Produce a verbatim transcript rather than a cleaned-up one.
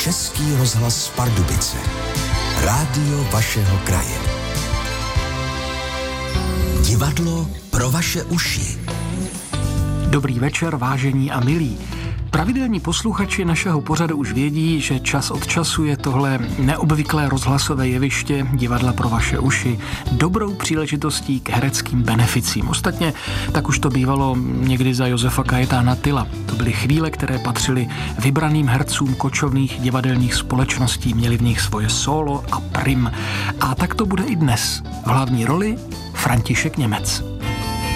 Český rozhlas Pardubice. Rádio vašeho kraje. Divadlo pro vaše uši. Dobrý večer, vážení a milí. Pravidelní posluchači našeho pořadu už vědí, že čas od času je tohle neobvyklé rozhlasové jeviště Divadla pro vaše uši dobrou příležitostí k hereckým beneficím. Ostatně tak už to bývalo někdy za Josefa Kajetána Tyla. To byly chvíle, které patřily vybraným hercům kočovných divadelních společností, měli v nich svoje solo a prim. A tak to bude i dnes. V hlavní roli František Němec.